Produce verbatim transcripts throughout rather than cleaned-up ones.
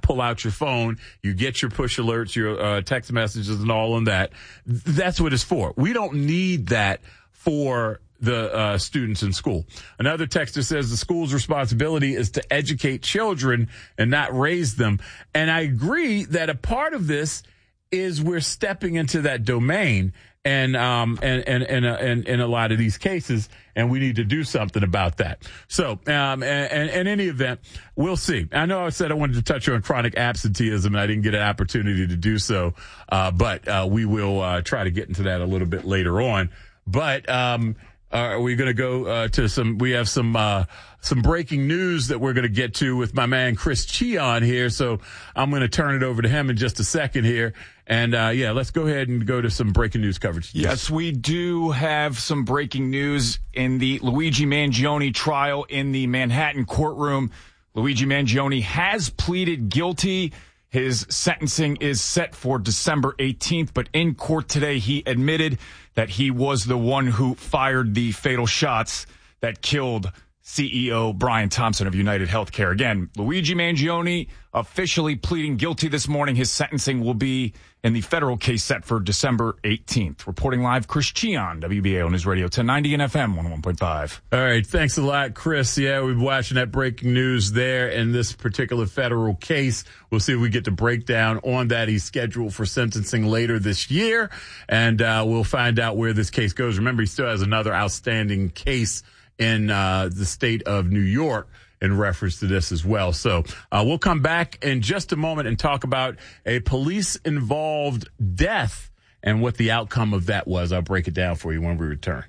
pull out your phone, you get your push alerts, your uh, text messages and all on that. That's what it's for. We don't need that for the uh, students in school. Another texter says the school's responsibility is to educate children and not raise them. And I agree that a part of this is we're stepping into that domain and um and and and uh, and in a lot of these cases, and we need to do something about that. So um and, and in any event, we'll see. I know I said I wanted to touch on chronic absenteeism, and I didn't get an opportunity to do so, uh but uh we will uh try to get into that a little bit later on. But um Uh, we're going to go uh, to some, we have some, uh, some breaking news that we're going to get to with my man Chris Cheon here. So I'm going to turn it over to him in just a second here. And, uh, yeah, let's go ahead and go to some breaking news coverage. Yes, we do have some breaking news in the Luigi Mangione trial in the Manhattan courtroom. Luigi Mangione has pleaded guilty. His sentencing is set for December eighteenth, but in court today, he admitted that he was the one who fired the fatal shots that killed C E O Brian Thompson of United Healthcare. Again, Luigi Mangione officially pleading guilty this morning. His sentencing will be in the federal case set for December eighteenth. Reporting live, Chris Cheon, W B A O News Radio ten ninety and F M one oh one point five. All right. Thanks a lot, Chris. Yeah, we've been watching that breaking news there in this particular federal case. We'll see if we get the breakdown on that. He's scheduled for sentencing later this year, and uh, we'll find out where this case goes. Remember, he still has another outstanding case in uh, the state of New York in reference to this as well. So uh, we'll come back in just a moment and talk about a police-involved death and what the outcome of that was. I'll break it down for you when we return.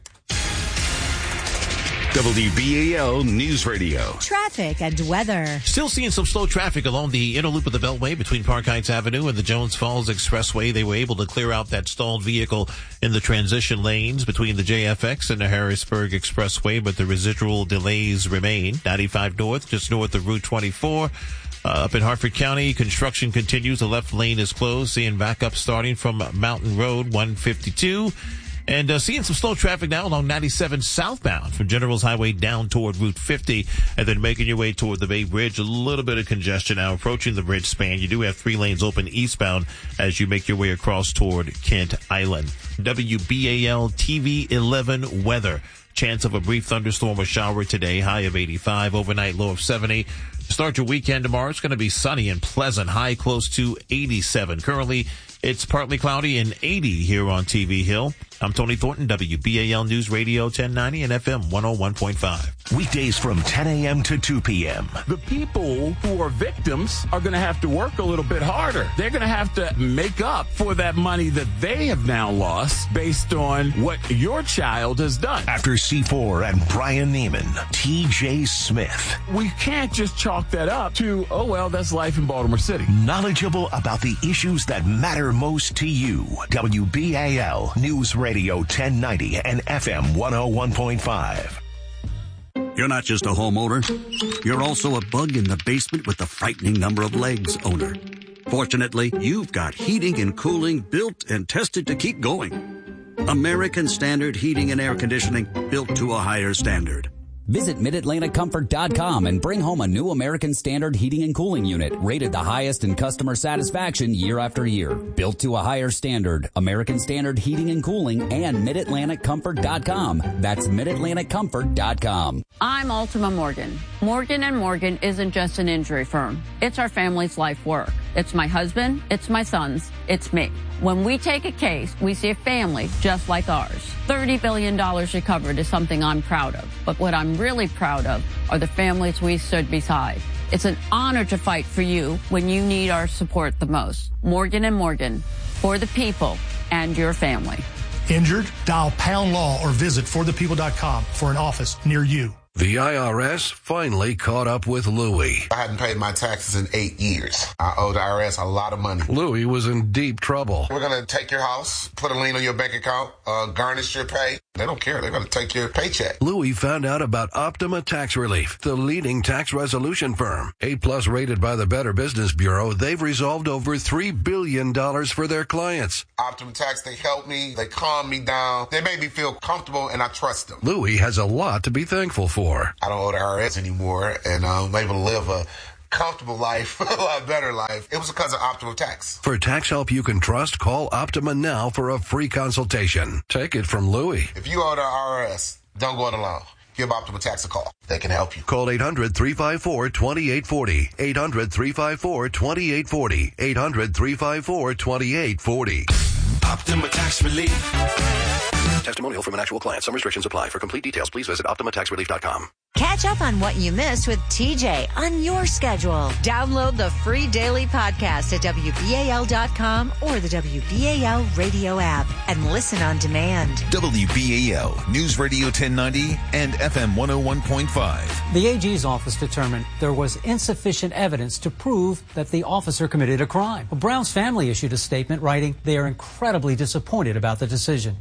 W B A L News Radio. Traffic and weather. Still seeing some slow traffic along the inner loop of the Beltway between Park Heights Avenue and the Jones Falls Expressway. They were able to clear out that stalled vehicle in the transition lanes between the J F X and the Harrisburg Expressway, but the residual delays remain. ninety-five North, just north of Route twenty-four. Uh, up in Hartford County, construction continues. The left lane is closed. Seeing backup starting from Mountain Road one fifty-two. And uh, seeing some slow traffic now along ninety-seven southbound from Generals Highway down toward Route fifty, and then making your way toward the Bay Bridge. A little bit of congestion now approaching the bridge span. You do have three lanes open eastbound as you make your way across toward Kent Island. W B A L T V eleven weather. Chance of a brief thunderstorm or shower today. High of eighty-five. Overnight low of seventy. To start your weekend tomorrow, it's going to be sunny and pleasant. High close to eighty-seven. Currently, it's partly cloudy and eighty here on T V Hill. I'm Tony Thornton, W B A L News Radio ten ninety and F M one oh one point five. Weekdays from ten a.m. to two p.m. The people who are victims are going to have to work a little bit harder. They're going to have to make up for that money that they have now lost based on what your child has done. After C four and Brian Neiman, T J Smith. We can't just chalk that up to, oh, well, that's life in Baltimore City. Knowledgeable about the issues that matter most to you. W B A L News Radio ten ninety and F M one oh one point five. You're not just a homeowner. You're also a bug in the basement with the frightening number of legs owner. Fortunately, you've got heating and cooling built and tested to keep going. American Standard Heating and Air Conditioning, built to a higher standard. Visit Mid Atlantic Comfort dot com and bring home a new American Standard heating and cooling unit rated the highest in customer satisfaction year after year. Built to a higher standard, American Standard Heating and Cooling and Mid Atlantic Comfort dot com. That's Mid Atlantic Comfort dot com. I'm Ultima Morgan. Morgan and Morgan isn't just an injury firm. It's our family's life work. It's my husband, it's my sons, it's me. When we take a case, we see a family just like ours. thirty billion dollars recovered is something I'm proud of. But what I'm really proud of are the families we stood beside. It's an honor to fight for you when you need our support the most. Morgan and Morgan, for the people and your family. Injured? Dial Pound Law or visit for the people dot com for an office near you. The I R S finally caught up with Louie. I hadn't paid my taxes in eight years. I owe the I R S a lot of money. Louie was in deep trouble. We're going to take your house, put a lien on your bank account, uh, garnish your pay. They don't care. They're going to take your paycheck. Louie found out about Optima Tax Relief, the leading tax resolution firm. A plus rated by the Better Business Bureau, they've resolved over three billion dollars for their clients. Optima Tax, they help me. They calm me down. They make me feel comfortable, and I trust them. Louie has a lot to be thankful for. I don't owe the I R S anymore, and I'm able to live a comfortable life, a lot better life. It was because of Optima Tax. For tax help you can trust, call Optima now for a free consultation. Take it from Louie. If you owe the I R S, don't go it alone. Give Optima Tax a call. They can help you. Call eight hundred, three five four, two eight four zero. eight hundred, three five four, two eight four zero. eight hundred, three five four, two eight four zero. Optima Tax Relief. Testimonial from an actual client. Some restrictions apply. For complete details, please visit Optima Tax Relief dot com. Catch up on what you missed with T J on your schedule. Download the free daily podcast at W B A L dot com or the W B A L radio app and listen on demand. W B A L News Radio ten ninety and F M one oh one point five. The A G's office determined there was insufficient evidence to prove that the officer committed a crime. Brown's family issued a statement writing they are incredibly disappointed about the decision.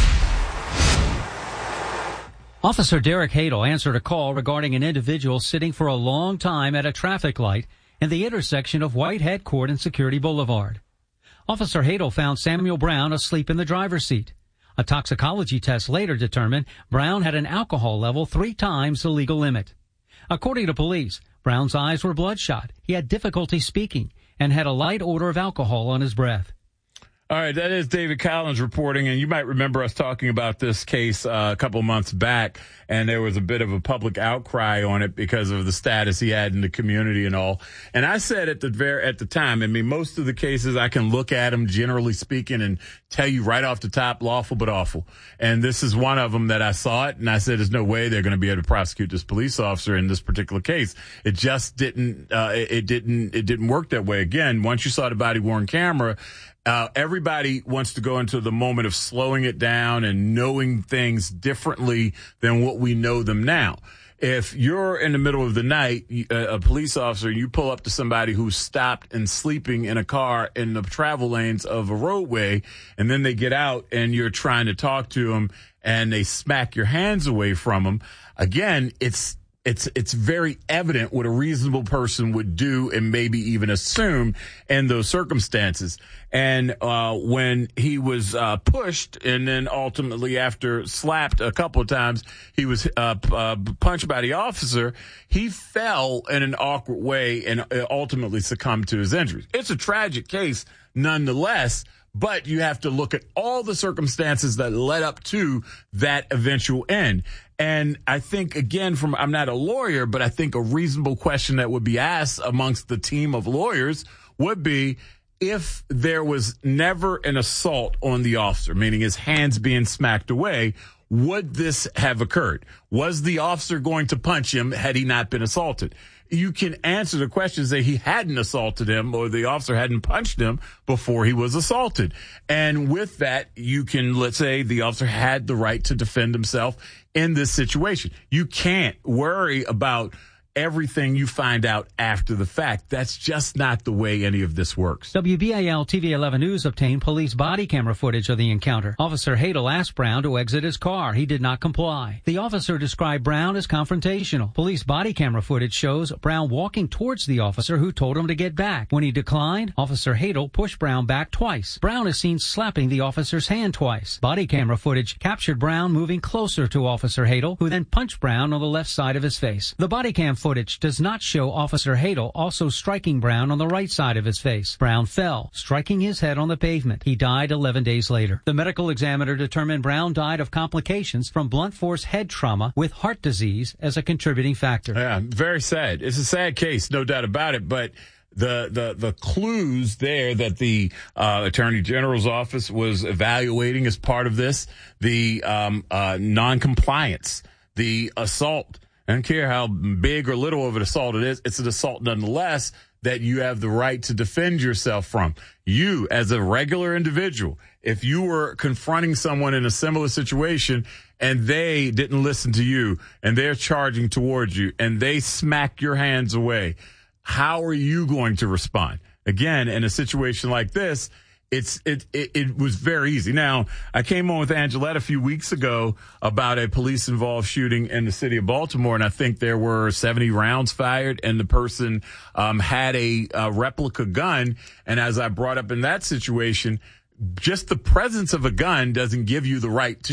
Officer Derek Hadel answered a call regarding an individual sitting for a long time at a traffic light in the intersection of Whitehead Court and Security Boulevard. Officer Hadel found Samuel Brown asleep in the driver's seat. A toxicology test later determined Brown had an alcohol level three times the legal limit. According to police, Brown's eyes were bloodshot, he had difficulty speaking, and had a light odor of alcohol on his breath. All right, that is David Collins reporting, and you might remember us talking about this case uh, a couple months back, and there was a bit of a public outcry on it because of the status he had in the community and all. And I said at the very at the time, I mean, most of the cases I can look at them, generally speaking, and tell you right off the top, lawful but awful. And this is one of them that I saw it, and I said, there's no way they're going to be able to prosecute this police officer in this particular case. It just didn't. Uh, it, it didn't. It didn't work that way. Again, once you saw the body-worn camera. Uh, everybody wants to go into the moment of slowing it down and knowing things differently than what we know them now. If you're in the middle of the night, a, a police officer, and you pull up to somebody who's stopped and sleeping in a car in the travel lanes of a roadway, and then they get out and you're trying to talk to them and they smack your hands away from them, again, it's It's it's very evident what a reasonable person would do and maybe even assume in those circumstances. And uh when he was uh pushed and then ultimately after slapped a couple of times, he was uh, uh punched by the officer, he fell in an awkward way and ultimately succumbed to his injuries. It's a tragic case nonetheless, but you have to look at all the circumstances that led up to that eventual end. And I think, again, from I'm not a lawyer, but I think a reasonable question that would be asked amongst the team of lawyers would be if there was never an assault on the officer, meaning his hands being smacked away, would this have occurred? Was the officer going to punch him had he not been assaulted? You can answer the question, say he hadn't assaulted him or the officer hadn't punched him before he was assaulted. And with that, you can, let's say the officer had the right to defend himself in this situation. You can't worry about everything you find out after the fact. That's just not the way any of this works. W B A L T V eleven News obtained police body camera footage of the encounter. Officer Hadel asked Brown to exit his car. He did not comply. The officer described Brown as confrontational. Police body camera footage shows Brown walking towards the officer who told him to get back. When he declined, Officer Hadel pushed Brown back twice. Brown is seen slapping the officer's hand twice. Body camera footage captured Brown moving closer to Officer Hadel, who then punched Brown on the left side of his face. The body cam footage does not show Officer Hadel also striking Brown on the right side of his face. Brown fell, striking his head on the pavement. He died eleven days later. The medical examiner determined Brown died of complications from blunt force head trauma with heart disease as a contributing factor. Yeah, very sad. It's a sad case, no doubt about it, but the the the clues there that the uh, Attorney General's office was evaluating as part of this, the um, uh, non-compliance, the assault, I don't care how big or little of an assault it is, it's an assault nonetheless that you have the right to defend yourself from. You, as a regular individual, if you were confronting someone in a similar situation and they didn't listen to you and they're charging towards you and they smack your hands away, how are you going to respond? Again, in a situation like this, It's it, it it was very easy. Now, I came on with Angelette a few weeks ago about a police-involved shooting in the city of Baltimore, and I think there were seventy rounds fired, and the person um, had a, a replica gun. And as I brought up in that situation, just the presence of a gun doesn't give you the right to shoot.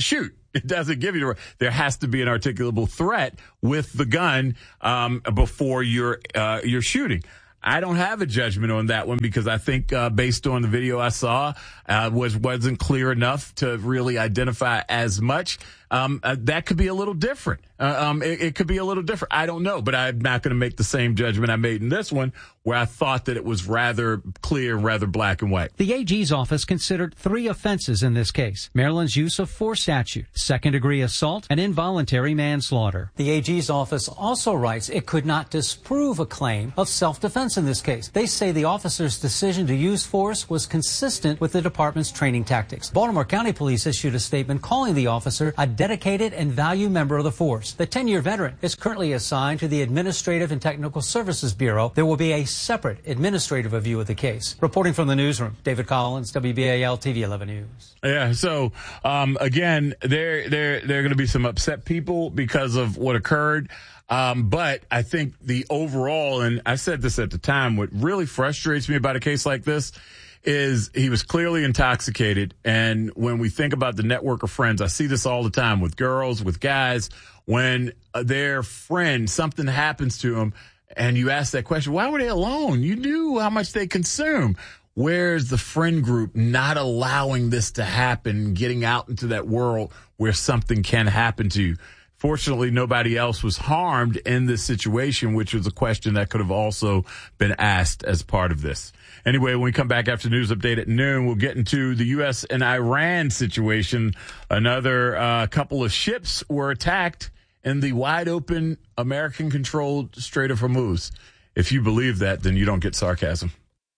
It doesn't give you the right. There has to be an articulable threat with the gun um, before you're uh, you're shooting. I don't have a judgment on that one because I think uh, based on the video I saw, uh, was wasn't clear enough to really identify as much. Um, uh, that could be a little different. Uh, um, it, it could be a little different. I don't know, but I'm not going to make the same judgment I made in this one, where I thought that it was rather clear, rather black and white. The A G's office considered three offenses in this case: Maryland's use of force statute, second-degree assault, and involuntary manslaughter. The A G's office also writes it could not disprove a claim of self-defense in this case. They say the officer's decision to use force was consistent with the department's training tactics. Baltimore County Police issued a statement calling the officer a dedicated and valued member of the force. The ten-year veteran is currently assigned to the Administrative and Technical Services Bureau. There will be a separate administrative review of the case. Reporting from the newsroom, David Collins, W B A L T V eleven News. Yeah, so um, again, there there there are going to be some upset people because of what occurred. Um, but I think the overall, and I said this at the time, what really frustrates me about a case like this is he was clearly intoxicated. And when we think about the network of friends, I see this all the time with girls, with guys, when their friend, something happens to them, and you ask that question, why were they alone? You knew how much they consume. Where's the friend group not allowing this to happen, getting out into that world where something can happen to you? Fortunately, nobody else was harmed in this situation, which was a question that could have also been asked as part of this. Anyway, when we come back after news update at noon, we'll get into the U S and Iran situation. Another uh, couple of ships were attacked in the wide-open American-controlled Strait of Hormuz. If you believe that, then you don't get sarcasm.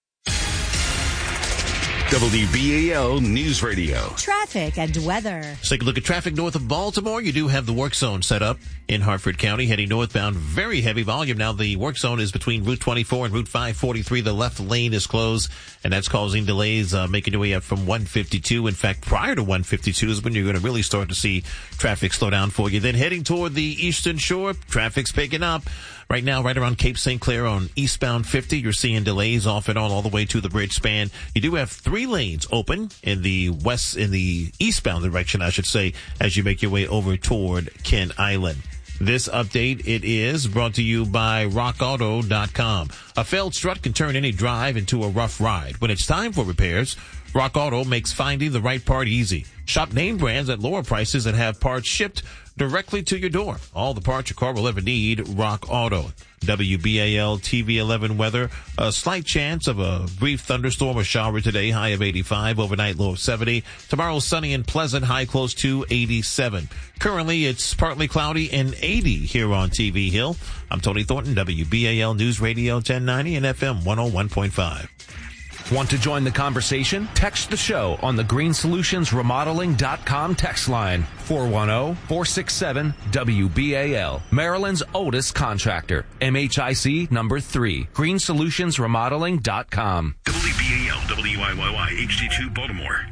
W B A L News Radio. Traffic and weather. Let's take a look at traffic north of Baltimore. You do have the work zone set up in Hartford County, heading northbound. Very heavy volume. Now the work zone is between Route twenty-four and Route five forty-three. The left lane is closed, and that's causing delays uh, making your way up from one fifty-two. In fact, prior to one fifty-two is when you're going to really start to see traffic slow down for you. Then heading toward the Eastern Shore, traffic's picking up. Right now, right around Cape Saint Clair on eastbound fifty, you're seeing delays off and on all the way to the bridge span. You do have three lanes open in the west, in the eastbound direction, I should say, as you make your way over toward Kent Island. This update, it is brought to you by rock auto dot com. A failed strut can turn any drive into a rough ride. When it's time for repairs, Rock Auto makes finding the right part easy. Shop name brands at lower prices and have parts shipped directly to your door. All the parts your car will ever need, Rock Auto. W B A L T V eleven weather. A slight chance of a brief thunderstorm or shower today, high of eighty-five, overnight low of seventy. Tomorrow sunny and pleasant, high close to eighty-seven. Currently it's partly cloudy and eighty here on T V Hill. I'm Tony Thornton, W B A L News Radio ten ninety and F M one oh one point five. Want to join the conversation? Text the show on the green solutions remodeling dot com text line, four one zero, four six seven, W B A L. Maryland's oldest contractor, M H I C number three, green solutions remodeling dot com. W B A L, W I Y Y, H D two, Baltimore.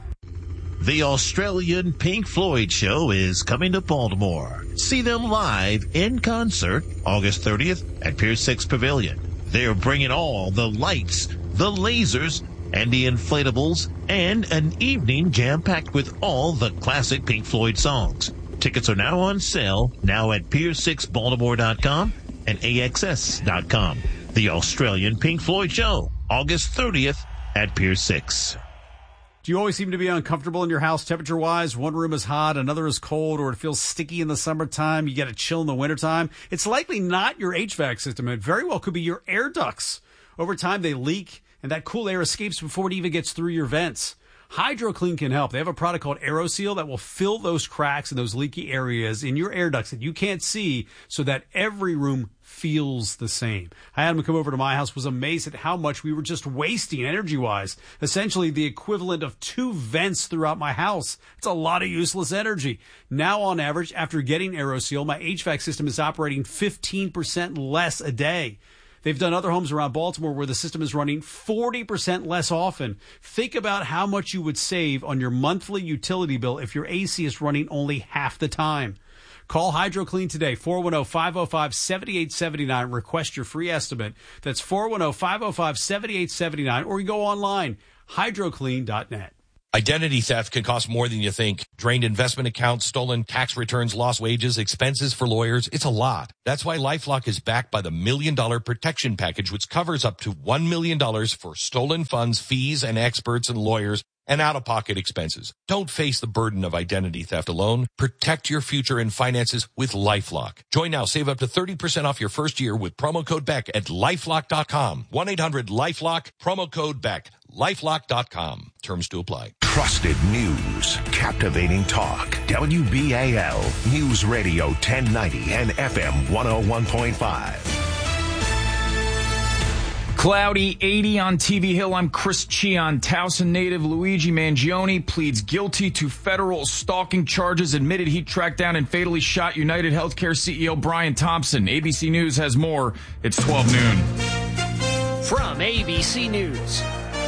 The Australian Pink Floyd show is coming to Baltimore. See them live in concert August thirtieth at Pier six Pavilion. They're bringing all the lights, the lasers, and the inflatables, and an evening jam-packed with all the classic Pink Floyd songs. Tickets are now on sale, now at pier six baltimore dot com and A X S dot com. The Australian Pink Floyd show, August thirtieth at Pier six. Do you always seem to be uncomfortable in your house temperature-wise? One room is hot, another is cold, or it feels sticky in the summertime, you get a chill in the wintertime? It's likely not your H V A C system. It very well could be your air ducts. Over time, they leak, and that cool air escapes before it even gets through your vents. HydroClean can help. They have a product called AeroSeal that will fill those cracks and those leaky areas in your air ducts that you can't see so that every room feels the same. I had him come over to my house, was amazed at how much we were just wasting energy-wise. Essentially the equivalent of two vents throughout my house. It's a lot of useless energy. Now, on average, after getting AeroSeal, my H V A C system is operating fifteen percent less a day. They've done other homes around Baltimore where the system is running forty percent less often. Think about how much you would save on your monthly utility bill if your A C is running only half the time. Call HydroClean today, four one zero, five zero five, seven eight seven nine. Request your free estimate. That's four one zero, five zero five, seven eight seven nine. Or you go online, hydro clean dot net. Identity theft can cost more than you think. Drained investment accounts, stolen tax returns, lost wages, expenses for lawyers. It's a lot. That's why LifeLock is backed by the Million Dollar Protection Package, which covers up to one million dollars for stolen funds, fees, and experts and lawyers, and out-of-pocket expenses. Don't face the burden of identity theft alone. Protect your future and finances with LifeLock. Join now. Save up to thirty percent off your first year with promo code Beck at LifeLock dot com. one eight hundred LifeLock, promo code Beck. LifeLock dot com. Terms to apply. Trusted news. Captivating talk. W B A L. News Radio ten ninety and F M one oh one point five. Cloudy, eighty on T V Hill. I'm Chris Cheon. Towson native Luigi Mangione pleads guilty to federal stalking charges, admitted he tracked down and fatally shot United Healthcare C E O Brian Thompson. A B C News has more. It's twelve noon. From A B C News,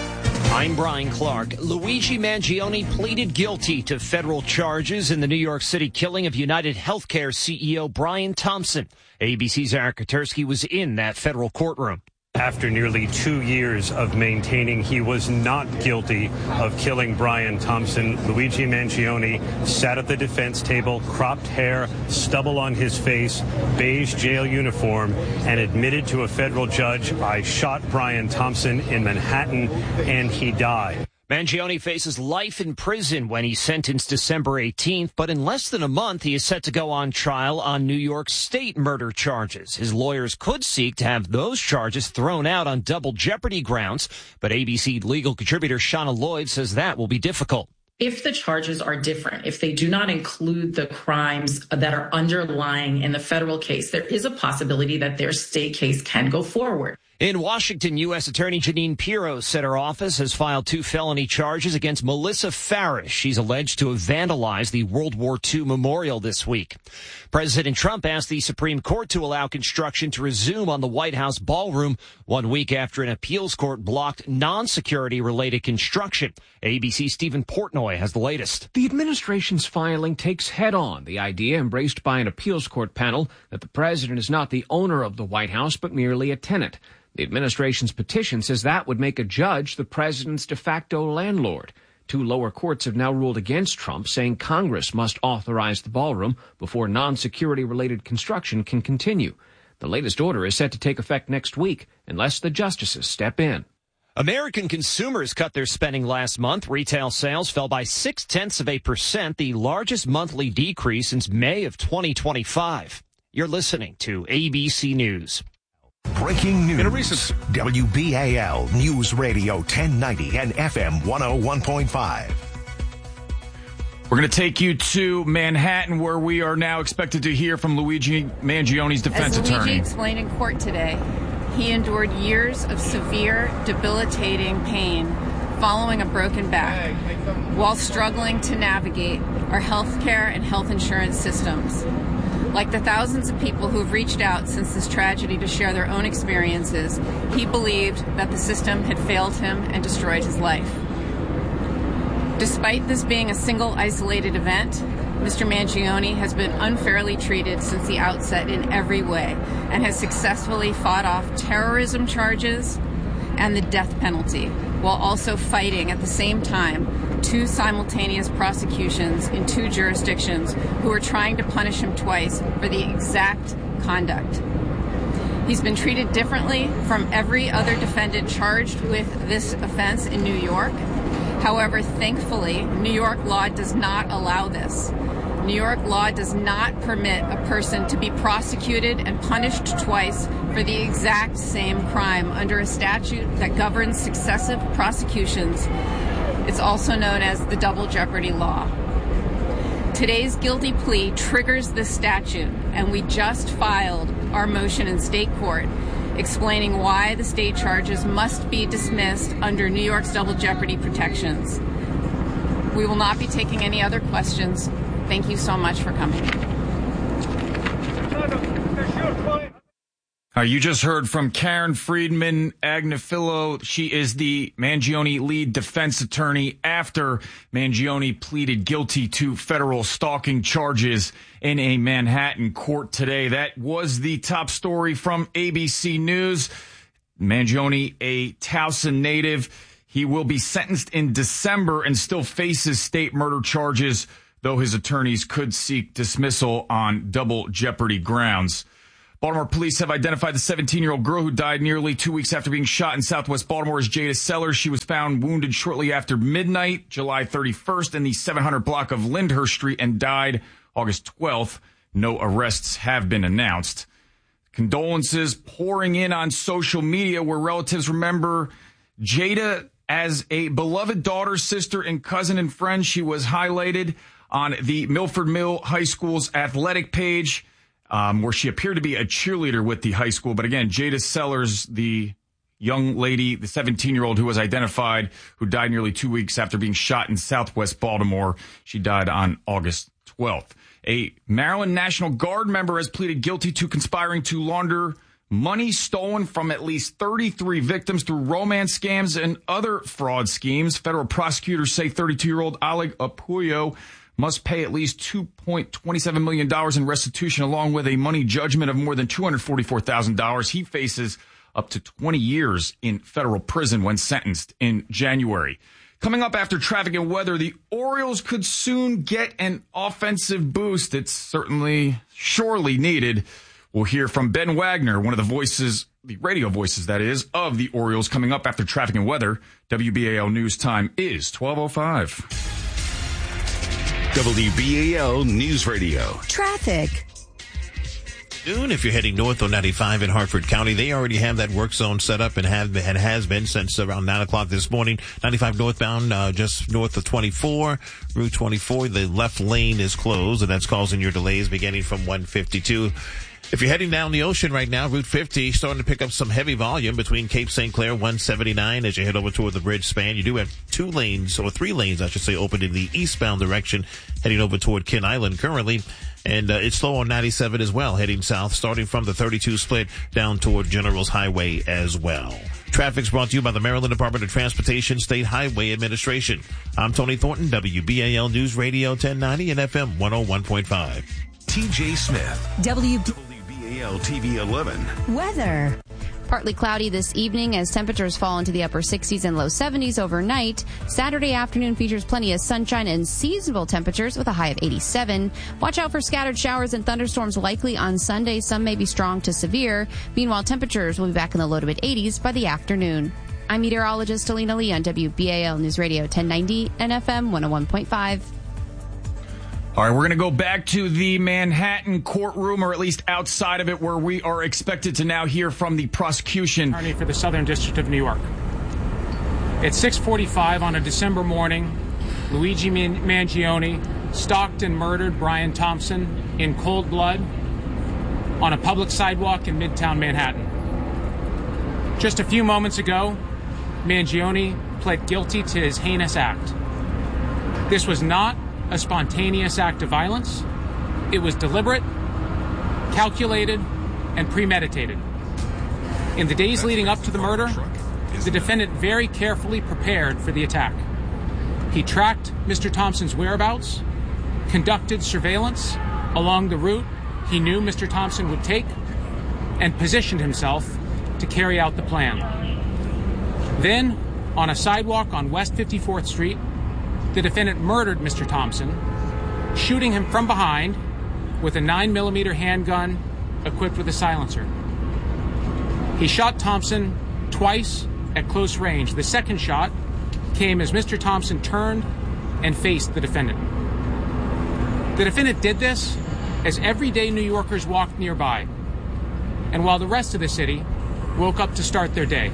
I'm Brian Clark. Luigi Mangione pleaded guilty to federal charges in the New York City killing of United Healthcare C E O Brian Thompson. A B C's Eric Katersky was in that federal courtroom. After nearly two years of maintaining he was not guilty of killing Brian Thompson, Luigi Mangione sat at the defense table, cropped hair, stubble on his face, beige jail uniform, and admitted to a federal judge, I shot Brian Thompson in Manhattan and he died. Mangione faces life in prison when he's sentenced December eighteenth, but in less than a month, he is set to go on trial on New York State murder charges. His lawyers could seek to have those charges thrown out on double jeopardy grounds, but A B C legal contributor Shauna Lloyd says that will be difficult. If the charges are different, if they do not include the crimes that are underlying in the federal case, there is a possibility that their state case can go forward. In Washington, U S Attorney Jeanine Pirro said her office has filed two felony charges against Melissa Farish. She's alleged to have vandalized the World War Two memorial this week. President Trump asked the Supreme Court to allow construction to resume on the White House ballroom one week after an appeals court blocked non-security related construction. A B C's Stephen Portnoy has the latest. The administration's filing takes head-on the idea embraced by an appeals court panel that the president is not the owner of the White House but merely a tenant. The administration's petition says that would make a judge the president's de facto landlord. Two lower courts have now ruled against Trump, saying Congress must authorize the ballroom before non-security related construction can continue. The latest order is set to take effect next week unless the justices step in. American consumers cut their spending last month. Retail sales fell by six-tenths of a percent, the largest monthly decrease since May of twenty twenty-five. You're listening to A B C News. Breaking news. In a recent W B A L News Radio ten ninety and F M one oh one point five. We're going to take you to Manhattan, where we are now expected to hear from Luigi Mangione's defense As Luigi attorney. explained in court today, he endured years of severe, debilitating pain following a broken back while struggling to navigate our health care and health insurance systems. Like the thousands of people who have reached out since this tragedy to share their own experiences, he believed that the system had failed him and destroyed his life. Despite this being a single isolated event, Mister Mangione has been unfairly treated since the outset in every way and has successfully fought off terrorism charges and the death penalty, while also fighting at the same time two simultaneous prosecutions in two jurisdictions who are trying to punish him twice for the exact conduct. He's been treated differently from every other defendant charged with this offense in New York. However, thankfully, New York law does not allow this. New York law does not permit a person to be prosecuted and punished twice for the exact same crime under a statute that governs successive prosecutions. It's also known as the double jeopardy law. Today's guilty plea triggers this statute, and we just filed our motion in state court explaining why the state charges must be dismissed under New York's double jeopardy protections. We will not be taking any other questions. Thank you so much for coming. Uh, you just heard from Karen Friedman Agnifilo. She is the Mangione lead defense attorney after Mangione pleaded guilty to federal stalking charges in a Manhattan court today. That was the top story from A B C News. Mangione, a Towson native. He will be sentenced in December and still faces state murder charges, though his attorneys could seek dismissal on double jeopardy grounds. Baltimore police have identified the seventeen-year-old girl who died nearly two weeks after being shot in southwest Baltimore as Jada Sellers. She was found wounded shortly after midnight, July thirty-first, in the seven hundred block of Lyndhurst Street and died August twelfth. No arrests have been announced. Condolences pouring in on social media where relatives remember Jada as a beloved daughter, sister, and cousin and friend. She was highlighted on the Milford Mill High School's athletic page, um, where she appeared to be a cheerleader with the high school. But again, Jada Sellers, the young lady, the seventeen-year-old who was identified, who died nearly two weeks after being shot in southwest Baltimore. She died on August twelfth. A Maryland National Guard member has pleaded guilty to conspiring to launder money stolen from at least thirty-three victims through romance scams and other fraud schemes. Federal prosecutors say thirty-two-year-old Oleg Apuyo must pay at least two point two seven million dollars in restitution, along with a money judgment of more than two hundred forty-four thousand dollars. He faces up to twenty years in federal prison when sentenced in January. Coming up after traffic and weather, the Orioles could soon get an offensive boost. It's certainly, surely needed. We'll hear from Ben Wagner, one of the voices, the radio voices, that is, of the Orioles, coming up after traffic and weather. W B A L News Time is twelve oh five. W B A L News Radio. Traffic. Noon, if you're heading north on ninety-five in Hartford County, they already have that work zone set up and have and has been since around nine o'clock this morning. ninety-five northbound, uh, just north of twenty-four, Route twenty-four. The left lane is closed, and that's causing your delays beginning from one fifty-two. If you're heading down the ocean right now, Route fifty starting to pick up some heavy volume between Cape Saint Clair, one seventy-nine, as you head over toward the bridge span. You do have two lanes, or three lanes, I should say, open in the eastbound direction, heading over toward Ken Island currently. And uh, it's slow on ninety-seven as well, heading south, starting from the thirty-two split down toward Generals Highway as well. Traffic's brought to you by the Maryland Department of Transportation State Highway Administration. I'm Tony Thornton, W B A L News Radio ten ninety and F M one oh one point five. T J Smith. W W B A L T V eleven. Weather. Partly cloudy this evening as temperatures fall into the upper sixties and low seventies overnight. Saturday afternoon features plenty of sunshine and seasonable temperatures with a high of eighty-seven. Watch out for scattered showers and thunderstorms likely on Sunday. Some may be strong to severe. Meanwhile, temperatures will be back in the low to mid eighties by the afternoon. I'm meteorologist Alina Lee on W B A L News Radio ten ninety and F M one oh one point five. All right, we're going to go back to the Manhattan courtroom, or at least outside of it, where we are expected to now hear from the prosecution. Attorney for the Southern District of New York. At six forty-five on a December morning, Luigi Mangione stalked and murdered Brian Thompson in cold blood on a public sidewalk in Midtown Manhattan. Just a few moments ago, Mangione pled guilty to his heinous act. This was not a spontaneous act of violence. It was deliberate, calculated, and premeditated. In the days leading up to the murder, the defendant very carefully prepared for the attack. He tracked Mister Thompson's whereabouts, conducted surveillance along the route he knew Mister Thompson would take, and positioned himself to carry out the plan. Then, on a sidewalk on West fifty-fourth Street, the defendant murdered Mister Thompson, shooting him from behind with a nine millimeter handgun equipped with a silencer. He shot Thompson twice at close range. The second shot came as Mister Thompson turned and faced the defendant. The defendant did this as everyday New Yorkers walked nearby, and while the rest of the city woke up to start their day.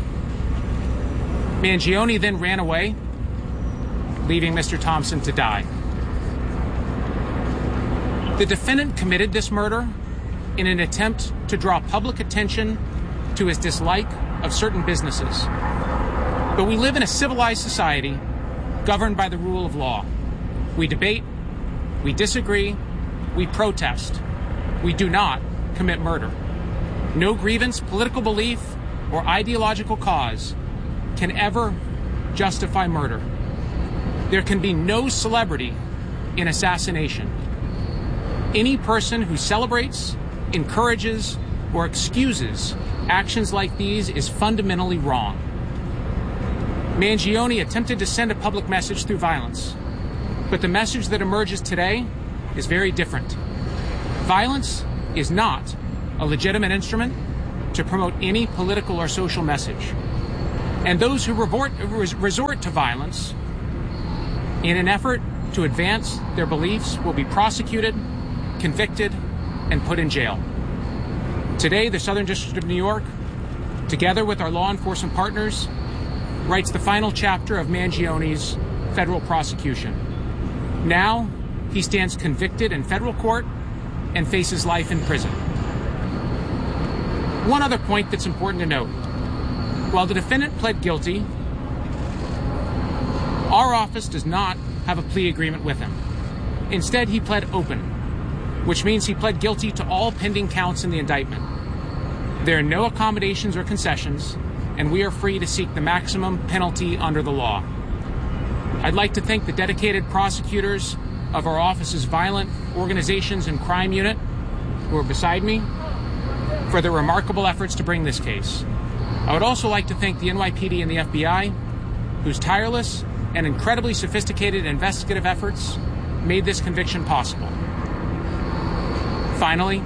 Mangione then ran away, leaving Mister Thompson to die. The defendant committed this murder in an attempt to draw public attention to his dislike of certain businesses. But we live in a civilized society governed by the rule of law. We debate, we disagree, we protest. We do not commit murder. No grievance, political belief, or ideological cause can ever justify murder. There can be no celebrity in assassination. Any person who celebrates, encourages, or excuses actions like these is fundamentally wrong. Mangione attempted to send a public message through violence, but the message that emerges today is very different. Violence is not a legitimate instrument to promote any political or social message. And those who resort, resort to violence in an effort to advance their beliefs will be prosecuted, convicted, and put in jail. Today, the Southern District of New York, together with our law enforcement partners, writes the final chapter of Mangione's federal prosecution. Now, he stands convicted in federal court and faces life in prison. One other point that's important to note. While the defendant pled guilty, our office does not have a plea agreement with him. Instead, he pled open, which means he pled guilty to all pending counts in the indictment. There are no accommodations or concessions, and we are free to seek the maximum penalty under the law. I'd like to thank the dedicated prosecutors of our office's Violent Organizations and Crime Unit, who are beside me, for their remarkable efforts to bring this case. I would also like to thank the N Y P D and the F B I, whose tireless and incredibly sophisticated investigative efforts made this conviction possible. Finally,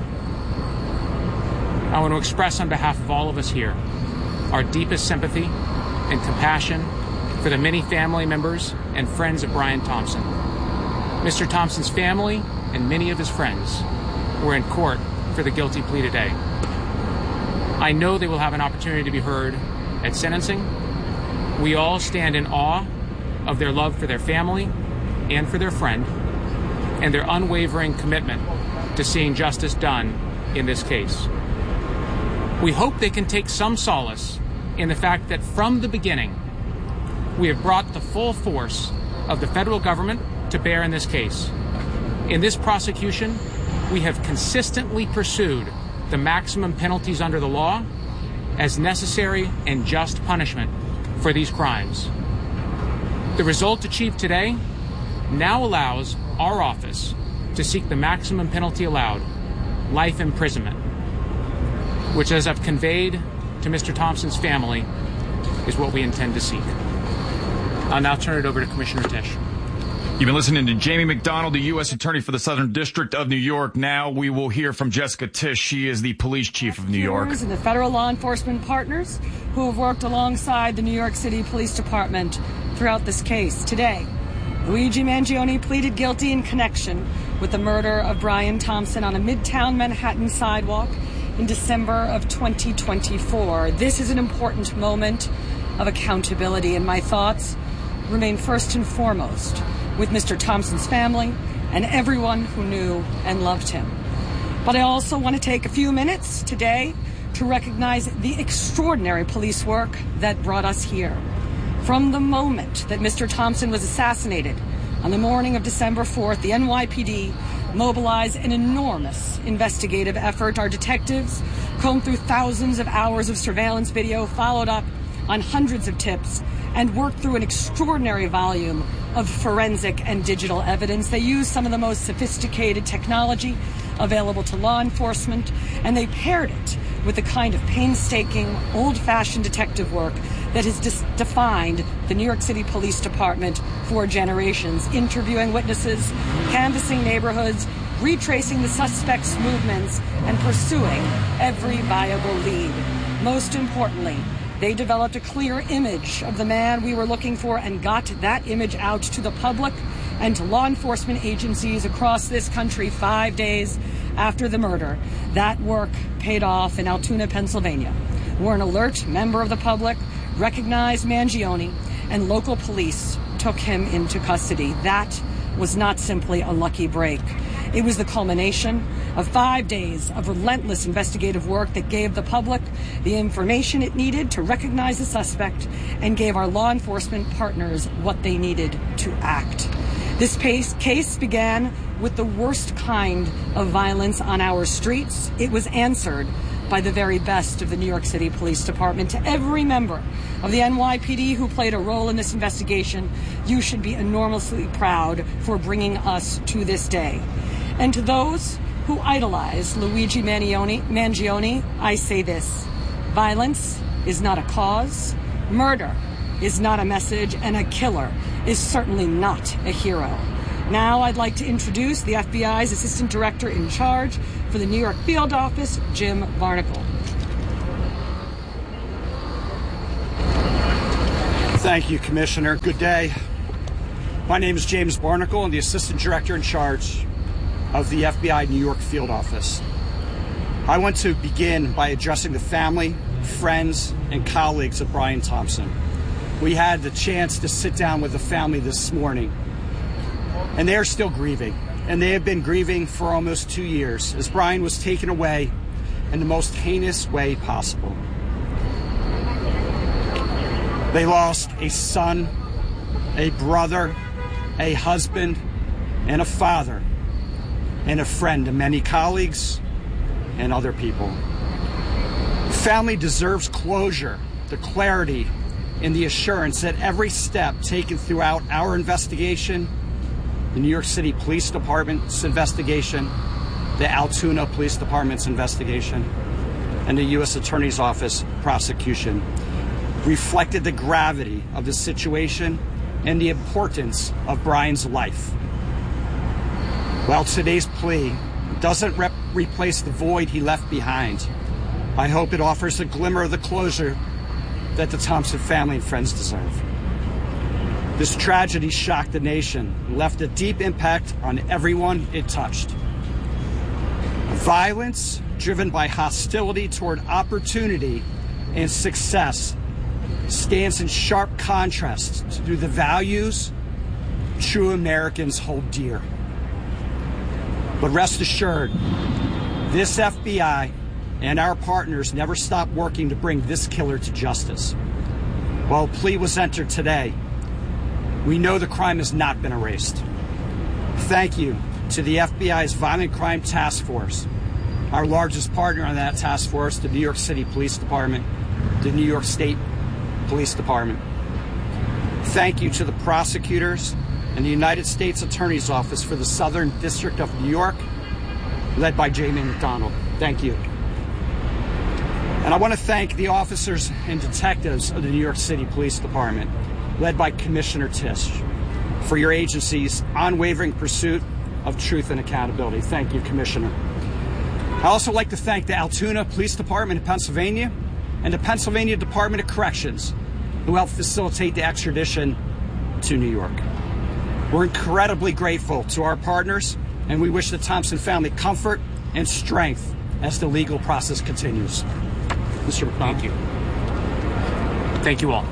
I want to express on behalf of all of us here our deepest sympathy and compassion for the many family members and friends of Brian Thompson. Mister Thompson's family and many of his friends were in court for the guilty plea today. I know they will have an opportunity to be heard at sentencing. We all stand in awe of their love for their family and for their friend, and their unwavering commitment to seeing justice done in this case. We hope they can take some solace in the fact that from the beginning, we have brought the full force of the federal government to bear in this case. In this prosecution, we have consistently pursued the maximum penalties under the law as necessary and just punishment for these crimes. The result achieved today now allows our office to seek the maximum penalty allowed, life imprisonment, which, as I've conveyed to Mister Thompson's family, is what we intend to seek. I'll now turn it over to Commissioner Tisch. You've been listening to Jamie McDonald, the U S Attorney for the Southern District of New York. Now we will hear from Jessica Tisch. She is the police chief of New York. And the federal law enforcement partners who have worked alongside the New York City Police Department throughout this case. Today, Luigi Mangione pleaded guilty in connection with the murder of Brian Thompson on a Midtown Manhattan sidewalk in December of twenty twenty-four. This is an important moment of accountability, and my thoughts remain first and foremost with Mister Thompson's family and everyone who knew and loved him. But I also want to take a few minutes today to recognize the extraordinary police work that brought us here. From the moment that Mister Thompson was assassinated on the morning of December fourth, the N Y P D mobilized an enormous investigative effort. Our detectives combed through thousands of hours of surveillance video, followed up on hundreds of tips, and worked through an extraordinary volume of forensic and digital evidence. They used some of the most sophisticated technology available to law enforcement, and they paired it with the kind of painstaking, old-fashioned detective work that has dis- defined the New York City Police Department for generations, interviewing witnesses, canvassing neighborhoods, retracing the suspects' movements, and pursuing every viable lead. Most importantly, they developed a clear image of the man we were looking for and got that image out to the public and to law enforcement agencies across this country five days after the murder. That work paid off in Altoona, Pennsylvania, where an alert member of the public recognized Mangione and local police took him into custody. That was not simply a lucky break. It was the culmination of five days of relentless investigative work that gave the public the information it needed to recognize the suspect and gave our law enforcement partners what they needed to act. This case began with the worst kind of violence on our streets. It was answered by the very best of the New York City Police Department. To every member of the N Y P D who played a role in this investigation, you should be enormously proud for bringing us to this day. And to those who idolize Luigi Mangione, Mangione, I say this: violence is not a cause. Murder is not a message, and a killer is certainly not a hero. Now I'd like to introduce the F B I's Assistant Director in Charge for the New York Field Office, Jim Barnacle. Thank you, Commissioner. Good day. My name is James Barnacle. I'm the Assistant Director in Charge of the F B I New York Field Office. I want to begin by addressing the family, friends, and colleagues of Brian Thompson. We had the chance to sit down with the family this morning, and they are still grieving. And they have been grieving for almost two years as Brian was taken away in the most heinous way possible. They lost a son, a brother, a husband, and a father, and a friend to many colleagues and other people. The family deserves closure, the clarity, and the assurance that every step taken throughout our investigation, the New York City Police Department's investigation, the Altoona Police Department's investigation, and the U S Attorney's Office prosecution reflected the gravity of the situation and the importance of Brian's life. While today's plea doesn't rep- replace the void he left behind, I hope it offers a glimmer of the closure that the Thompson family and friends deserve. This tragedy shocked the nation and left a deep impact on everyone it touched. Violence driven by hostility toward opportunity and success stands in sharp contrast to the values true Americans hold dear. But rest assured, this F B I and our partners never stop working to bring this killer to justice. While a plea was entered today, we know the crime has not been erased. Thank you to the F B I's Violent Crime Task Force, our largest partner on that task force, the New York City Police Department, the New York State Police Department. Thank you to the prosecutors and the United States Attorney's Office for the Southern District of New York, led by Jamie McDonald. Thank you. And I want to thank the officers and detectives of the New York City Police Department, led by Commissioner Tisch, for your agency's unwavering pursuit of truth and accountability. Thank you, Commissioner. I also like to thank the Altoona Police Department in Pennsylvania and the Pennsylvania Department of Corrections, who helped facilitate the extradition to New York. We're incredibly grateful to our partners, and we wish the Thompson family comfort and strength as the legal process continues. Mister McDonald. Thank you. Thank you all.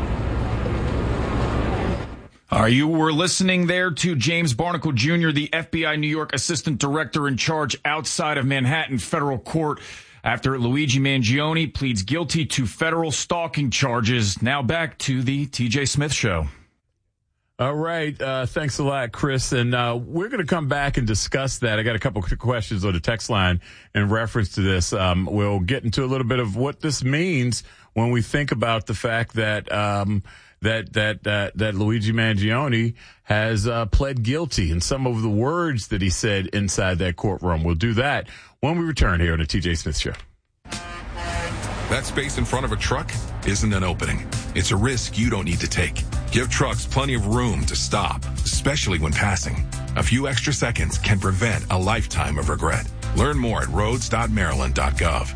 Uh, you were listening there to James Barnacle Junior, the F B I New York Assistant Director in Charge outside of Manhattan Federal Court, after Luigi Mangione pleads guilty to federal stalking charges. Now back to the T J Smith Show. All right. Uh, thanks a lot, Chris. And uh, we're going to come back and discuss that. I got a couple of questions on the text line in reference to this. Um, we'll get into a little bit of what this means when we think about the fact that um, that that that that Luigi Mangione has uh, pled guilty and some of the words that he said inside that courtroom. We'll do that when we return here on the T J Smith Show. That space in front of a truck isn't an opening. It's a risk you don't need to take. Give trucks plenty of room to stop, especially when passing. A few extra seconds can prevent a lifetime of regret. Learn more at roads dot maryland dot gov.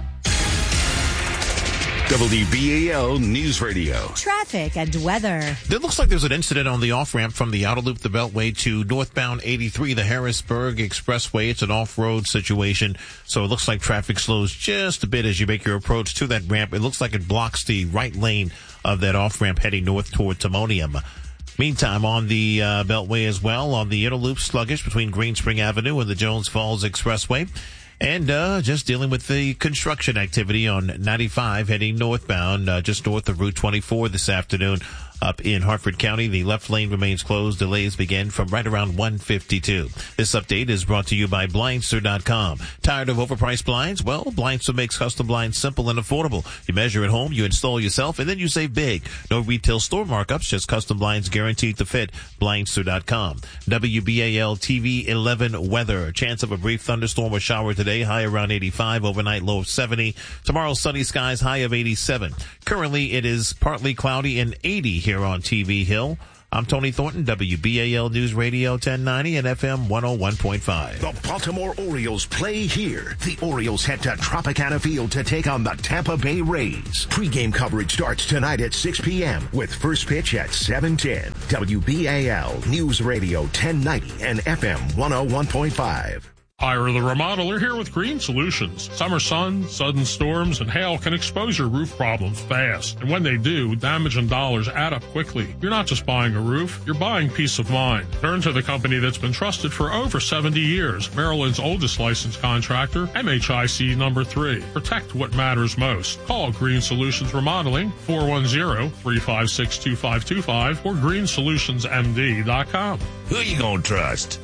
W B A L News Radio. Traffic and weather. It looks like there's an incident on the off-ramp from the outer loop, the Beltway, to northbound eighty-three, the Harrisburg Expressway. It's an off-road situation, so it looks like traffic slows just a bit as you make your approach to that ramp. It looks like it blocks the right lane of that off-ramp heading north toward Timonium. Meantime, on the uh, Beltway as well, on the inner loop, sluggish between Greenspring Avenue and the Jones Falls Expressway. And uh just dealing with the construction activity on ninety-five heading northbound, uh, just north of Route twenty-four this afternoon. Up in Hartford County, the left lane remains closed. Delays begin from right around one fifty-two. This update is brought to you by Blindster dot com. Tired of overpriced blinds? Well, Blindster makes custom blinds simple and affordable. You measure at home, you install yourself, and then you save big. No retail store markups, just custom blinds guaranteed to fit. Blindster dot com. W B A L T V eleven weather. Chance of a brief thunderstorm or shower today, high around eighty-five, overnight low of seventy. Tomorrow, sunny skies, high of eighty-seven. Currently, it is partly cloudy and eighty here on T V Hill. I'm Tony Thornton, W B A L News Radio ten ninety and F M one oh one point five. The Baltimore Orioles play here. The Orioles head to Tropicana Field to take on the Tampa Bay Rays. Pre-game coverage starts tonight at six p.m. with first pitch at seven ten. W B A L News Radio ten ninety and F M one oh one point five. Ira the Remodeler here with Green Solutions. Summer sun, sudden storms, and hail can expose your roof problems fast. And when they do, damage and dollars add up quickly. You're not just buying a roof, you're buying peace of mind. Turn to the company that's been trusted for over seventy years, Maryland's oldest licensed contractor, M H I C number three. Protect what matters most. Call Green Solutions Remodeling, four one zero, three five six, two five two five or green solutions m d dot com. Who you gonna trust?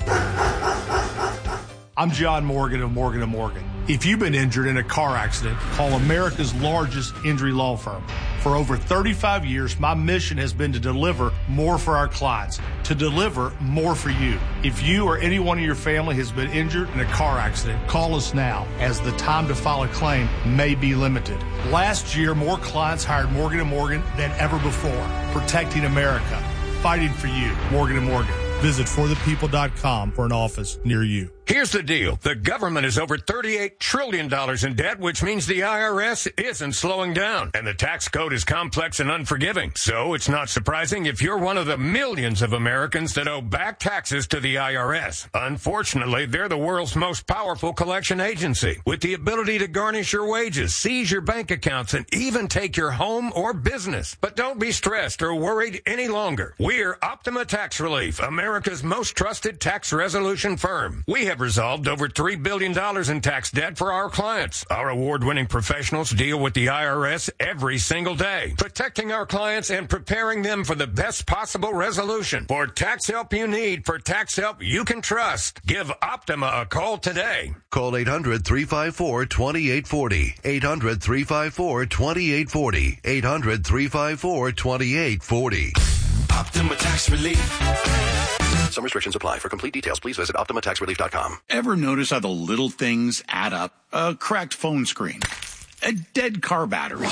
I'm John Morgan of Morgan and Morgan. If you've been injured in a car accident, call America's largest injury law firm. For over thirty-five years, my mission has been to deliver more for our clients, to deliver more for you. If you or anyone in your family has been injured in a car accident, call us now, as the time to file a claim may be limited. Last year, more clients hired Morgan and Morgan than ever before, protecting America, fighting for you. Morgan and Morgan. Visit for the people dot com for an office near you. Here's the deal. The government is over thirty-eight trillion dollars in debt, which means the I R S isn't slowing down. And the tax code is complex and unforgiving. So it's not surprising if you're one of the millions of Americans that owe back taxes to the I R S. Unfortunately, they're the world's most powerful collection agency, with the ability to garnish your wages, seize your bank accounts, and even take your home or business. But don't be stressed or worried any longer. We're Optima Tax Relief, America's most trusted tax resolution firm. We have resolved over three billion dollars in tax debt for our clients. Our award-winning professionals deal with the I R S every single day, protecting our clients and preparing them for the best possible resolution. For tax help you need, for tax help you can trust, give Optima a call today. Call eight hundred, three five four, two eight four zero. eight hundred, three five four, two eight four zero. eight hundred, three five four, two eight four zero. Optima Tax Relief. Some restrictions apply. For complete details, please visit optima tax relief dot com. Ever notice how the little things add up? A cracked phone screen, a dead car battery,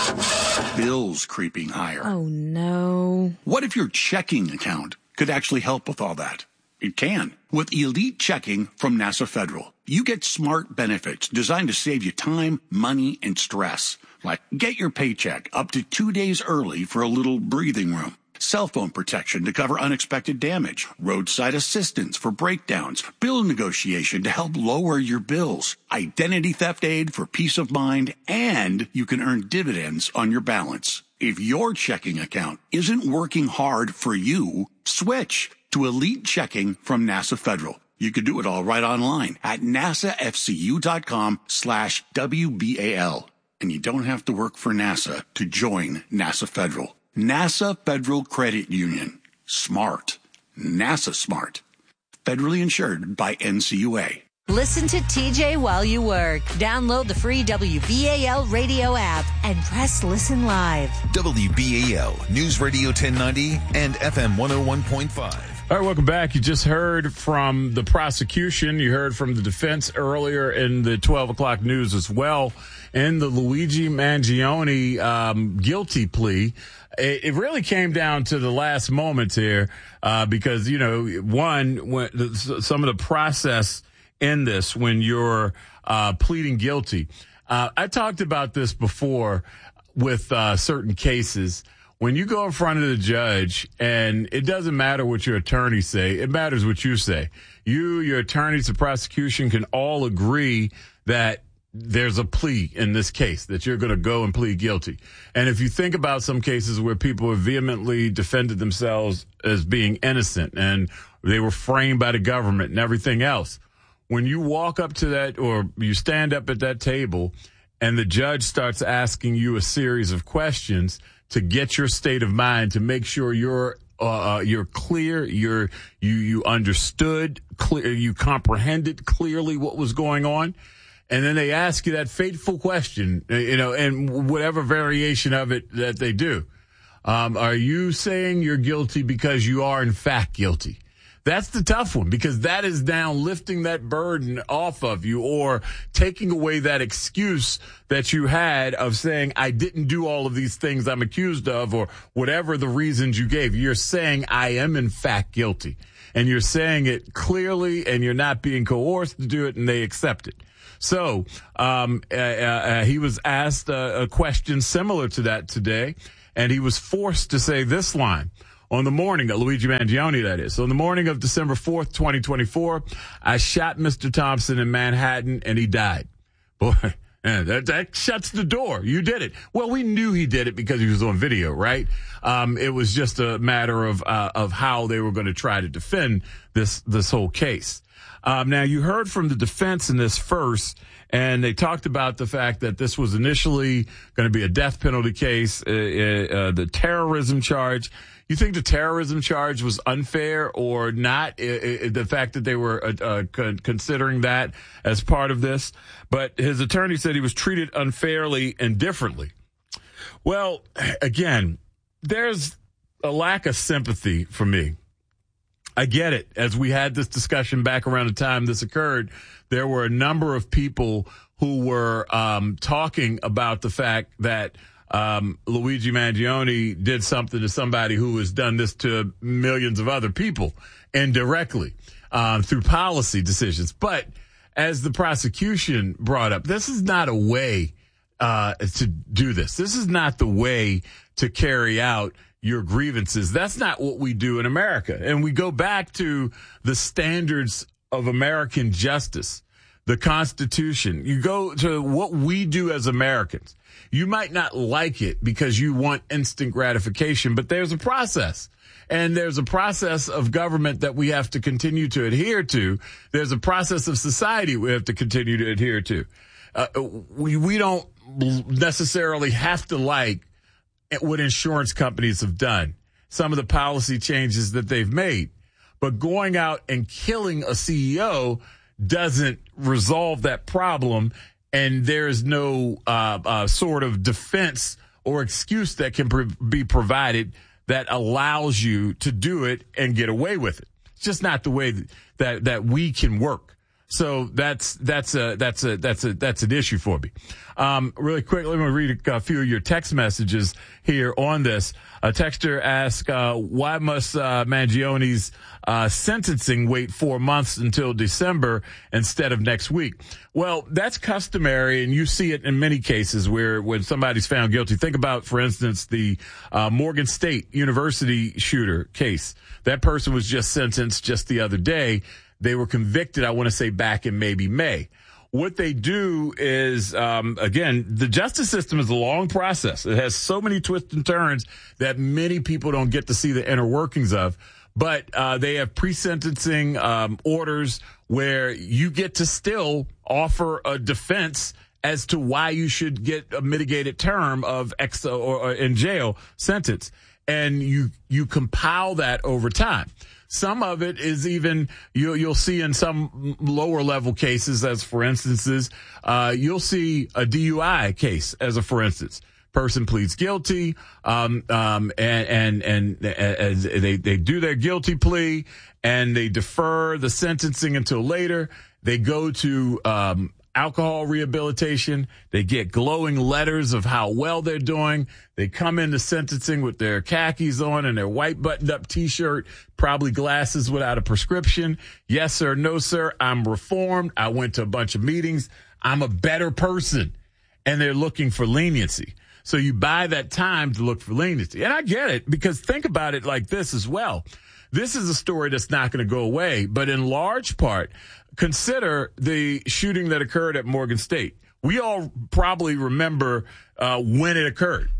bills creeping higher. Oh, no. What if your checking account could actually help with all that? It can. With Elite Checking from NASA Federal, you get smart benefits designed to save you time, money, and stress. Like get your paycheck up to two days early for a little breathing room. Cell phone protection to cover unexpected damage, roadside assistance for breakdowns, bill negotiation to help lower your bills, identity theft aid for peace of mind, and you can earn dividends on your balance. If your checking account isn't working hard for you, switch to Elite Checking from NASA Federal. You can do it all right online at nasafcu.com slash WBAL. And you don't have to work for NASA to join NASA Federal. NASA Federal Credit Union. Smart. NASA Smart. Federally insured by N C U A. Listen to T J while you work. Download the free W B A L radio app and press listen live. W B A L News Radio ten ninety and F M one oh one point five. All right, welcome back. You just heard from the prosecution. You heard from the defense earlier in the twelve o'clock news as well. In the Luigi Mangione um, guilty plea, it, it really came down to the last moments here uh, because, you know, one, when the, some of the process in this when you're uh, pleading guilty. Uh, I talked about this before with uh, certain cases. When you go in front of the judge, and it doesn't matter what your attorneys say, it matters what you say. You, your attorneys, the prosecution can all agree that there's a plea in this case, that you're going to go and plead guilty. And if you think about some cases where people have vehemently defended themselves as being innocent and they were framed by the government and everything else, when you walk up to that or you stand up at that table and the judge starts asking you a series of questions to get your state of mind, to make sure you're uh, you're clear, you're you you understood, clear, you comprehended clearly what was going on, and then they ask you that fateful question, you know, and whatever variation of it that they do. Um, are you saying you're guilty because you are in fact guilty? That's the tough one, because that is now lifting that burden off of you, or taking away that excuse that you had of saying, I didn't do all of these things I'm accused of, or whatever the reasons you gave. You're saying, I am in fact guilty. And you're saying it clearly, and you're not being coerced to do it, and they accept it. So um, uh, uh, he was asked a, a question similar to that today, and he was forced to say this line. On the morning of Luigi Mangione, that is. So on the morning of December fourth, twenty twenty-four, I shot Mister Thompson in Manhattan, and he died. Boy, man, that, that shuts the door. You did it. Well, we knew he did it because he was on video, right? Um, it was just a matter of uh, of how they were going to try to defend this this whole case. Um, now, you heard from the defense in this first, and they talked about the fact that this was initially going to be a death penalty case, uh, uh, the terrorism charge. You think the terrorism charge was unfair or not? I, I, the fact that they were uh, uh, con- considering that as part of this, but his attorney said he was treated unfairly and differently. Well, again, there's a lack of sympathy for me. I get it. As we had this discussion back around the time this occurred, there were a number of people who were um, talking about the fact that Um, Luigi Mangione did something to somebody who has done this to millions of other people indirectly um, through policy decisions. But as the prosecution brought up, this is not a way uh, to do this. This is not the way to carry out your grievances. That's not what we do in America. And we go back to the standards of American justice, the Constitution. You go to what we do as Americans. You might not like it because you want instant gratification, but there's a process. And there's a process of government that we have to continue to adhere to. There's a process of society we have to continue to adhere to. Uh, we, we don't necessarily have to like what insurance companies have done, some of the policy changes that they've made. But going out and killing a C E O doesn't resolve that problem. And there's no uh, uh, sort of defense or excuse that can pre- be provided that allows you to do it and get away with it. It's just not the way that that we can work. So that's that's a that's a that's a that's an issue for me. Um, really quick, let me read a, a few of your text messages here on this. A texter asked, uh, "Why must uh, Mangione's uh, sentencing wait four months until December instead of next week?" Well, that's customary, and you see it in many cases where when somebody's found guilty. Think about, for instance, the uh, Morgan State University shooter case. That person was just sentenced just the other day. They were convicted, I want to say, back in maybe May. What they do is, um, again, the justice system is a long process. It has so many twists and turns that many people don't get to see the inner workings of. But uh, they have pre-sentencing um, orders where you get to still offer a defense as to why you should get a mitigated term of ex or, or in jail sentence. And you you compile that over time. Some of it is even, you'll, you'll see in some lower level cases, as for instances, uh, you'll see a D U I case as a for instance. Person pleads guilty, um, um, and, and, and, and they, they do their guilty plea and they defer the sentencing until later. They go to, um, alcohol rehabilitation. They get glowing letters of how well they're doing. They come into sentencing with their khakis on and their white buttoned up t-shirt, probably glasses without a prescription. Yes, sir. No, sir. I'm reformed. I went to a bunch of meetings. I'm a better person. And they're looking for leniency. So you buy that time to look for leniency. And I get it, because think about it like this as well. This is a story that's not going to go away, but in large part, consider the shooting that occurred at Morgan State. We all probably remember uh, when it occurred.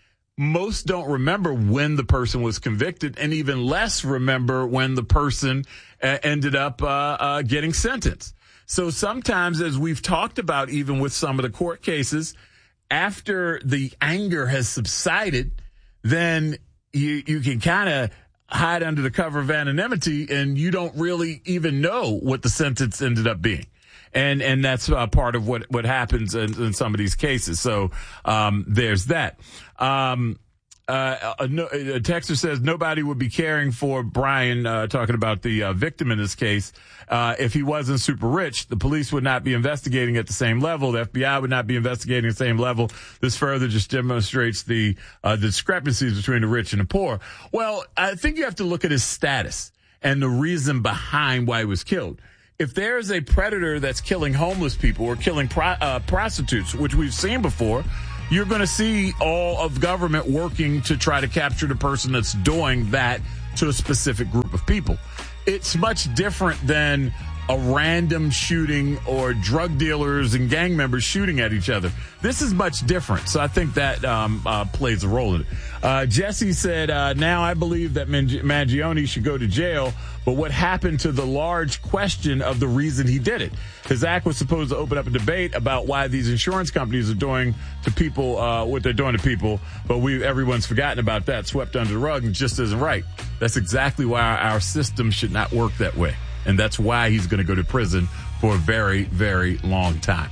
Most don't remember when the person was convicted, and even less remember when the person uh, ended up uh, uh, getting sentenced. So sometimes, as we've talked about, even with some of the court cases, after the anger has subsided, then you, you can kind of hide under the cover of anonymity, and you don't really even know what the sentence ended up being. And, and that's uh, part of what, what happens in, in some of these cases. So, um, there's that. Um, Uh, a, no, a texter says nobody would be caring for Brian, uh, talking about the uh, victim in this case. Uh, if he wasn't super rich, the police would not be investigating at the same level. The F B I would not be investigating at the same level. This further just demonstrates the uh, discrepancies between the rich and the poor. Well, I think you have to look at his status and the reason behind why he was killed. If there's a predator that's killing homeless people or killing pro- uh, prostitutes, which we've seen before, you're going to see all of government working to try to capture the person that's doing that to a specific group of people. It's much different than a random shooting or drug dealers and gang members shooting at each other. This is much different. So I think that um, uh, plays a role in it. Uh, Jesse said, uh, now I believe that Mangione should go to jail, but what happened to the large question of the reason he did it? Because Zach was supposed to open up a debate about why these insurance companies are doing to people uh, what they're doing to people, but we everyone's forgotten about that, swept under the rug, and just isn't right. That's exactly why our, our system should not work that way. And that's why he's going to go to prison for a very, very long time.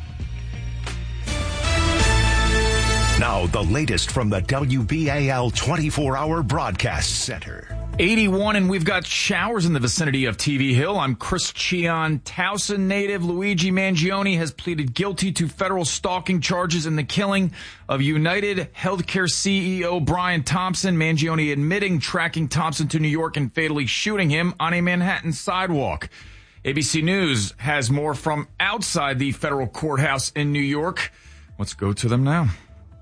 Now, the latest from the W B A L twenty-four hour Broadcast Center. eighty-one, and we've got showers in the vicinity of T V Hill. I'm Chris Cheon. Towson native Luigi Mangione has pleaded guilty to federal stalking charges in the killing of United Healthcare C E O Brian Thompson. Mangione admitting tracking Thompson to New York and fatally shooting him on a Manhattan sidewalk. A B C News has more from outside the federal courthouse in New York. Let's go to them now.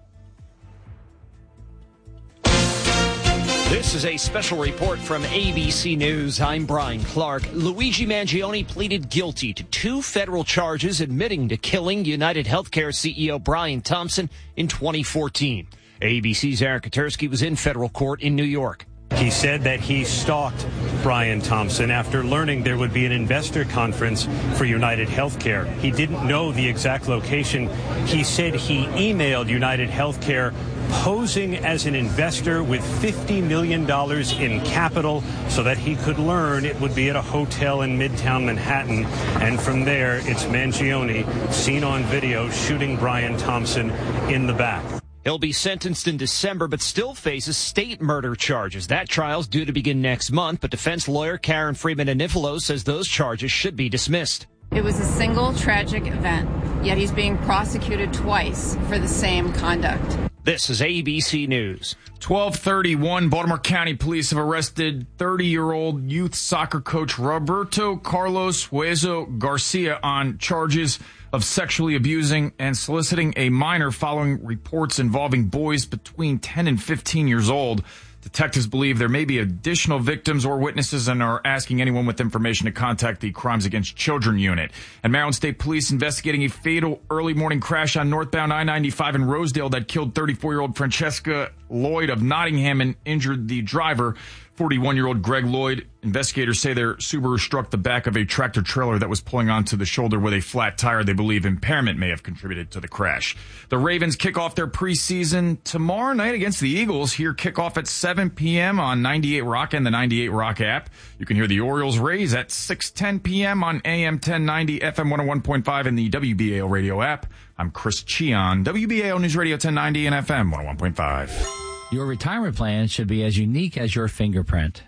This is a special report from A B C News. I'm Brian Clark. Luigi Mangione pleaded guilty to two federal charges admitting to killing United Healthcare C E O Brian Thompson in twenty fourteen. A B C's Aaron Katursky was in federal court in New York. He said that he stalked Brian Thompson after learning there would be an investor conference for United Healthcare. He didn't know the exact location. He said he emailed United Healthcare posing as an investor with fifty million dollars in capital so that he could learn it would be at a hotel in Midtown Manhattan. And from there, it's Mangione seen on video shooting Brian Thompson in the back. He'll be sentenced in December, but still faces state murder charges. That trial's due to begin next month, but defense lawyer Karen Freeman-Anifilo says those charges should be dismissed. It was a single tragic event, yet he's being prosecuted twice for the same conduct. This is A B C News. twelve thirty-one, Baltimore County Police have arrested thirty-year-old youth soccer coach Roberto Carlos Hueso Garcia on charges of sexually abusing and soliciting a minor following reports involving boys between ten and fifteen years old. Detectives believe there may be additional victims or witnesses and are asking anyone with information to contact the Crimes Against Children unit. And Maryland State Police investigating a fatal early morning crash on northbound I ninety-five in Rosedale that killed thirty-four-year-old Francesca Lloyd of Nottingham and injured the driver, forty-one-year-old Greg Lloyd. Investigators say their Subaru struck the back of a tractor trailer that was pulling onto the shoulder with a flat tire. They believe impairment may have contributed to the crash. The Ravens kick off their preseason tomorrow night against the Eagles. Here, kickoff at seven p.m. on ninety-eight Rock and the ninety-eight Rock app. You can hear the Orioles Rays at six ten p.m. on A M ten ninety, F M one oh one point five, and the W B A L radio app. I'm Chris Cheon, W B A L News Radio ten ninety and F M one oh one point five. Your retirement plan should be as unique as your fingerprint.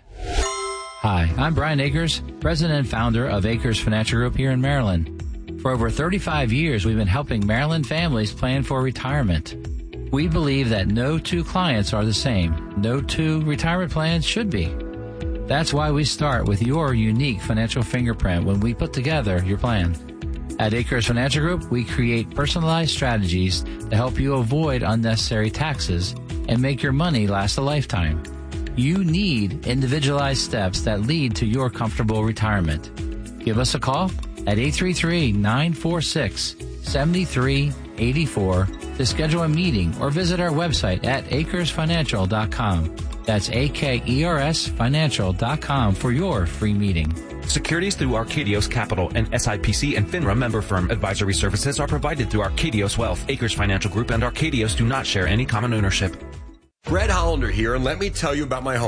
Hi, I'm Brian Akers, president and founder of Akers Financial Group here in Maryland. For over thirty-five years, we've been helping Maryland families plan for retirement. We believe that no two clients are the same. No two retirement plans should be. That's why we start with your unique financial fingerprint when we put together your plan. At Akers Financial Group, we create personalized strategies to help you avoid unnecessary taxes and make your money last a lifetime. You need individualized steps that lead to your comfortable retirement. Give us a call at eight three three, nine four six, seven three eight four to schedule a meeting or visit our website at akers financial dot com. That's A K E R S financial dot com for your free meeting. Securities through Arcadios Capital, and S I P C and FINRA member firm. Advisory services are provided through Arcadios Wealth. Akers Financial Group and Arcadios do not share any common ownership. Brett Hollander here, and let me tell you about my home.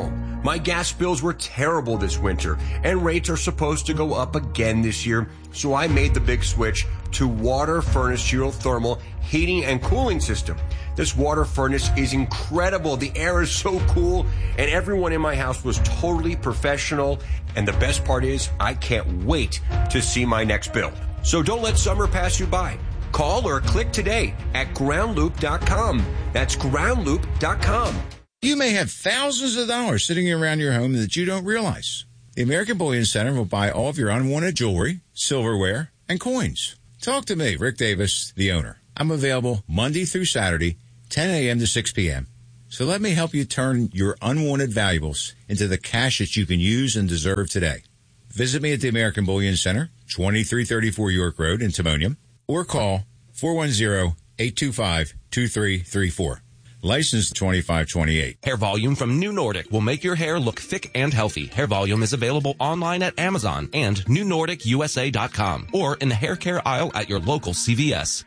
My gas bills were terrible this winter, and rates are supposed to go up again this year, so I made the big switch to Water Furnace Geothermal Heating and Cooling System. This water furnace is incredible. The air is so cool, and everyone in my house was totally professional. And the best part is, I can't wait to see my next bill. So don't let summer pass you by. Call or click today at ground loop dot com. That's ground loop dot com. You may have thousands of dollars sitting around your home that you don't realize. The American Bullion Center will buy all of your unwanted jewelry, silverware, and coins. Talk to me, Rick Davis, the owner. I'm available Monday through Saturday, ten a.m. to six p.m. So let me help you turn your unwanted valuables into the cash that you can use and deserve today. Visit me at the American Bullion Center, twenty-three thirty-four York Road in Timonium, or call four one zero, eight two five, two three three four. License twenty-five twenty-eight. Hair Volume from New Nordic will make your hair look thick and healthy. Hair Volume is available online at Amazon and new nordic u s a dot com or in the hair care aisle at your local C V S.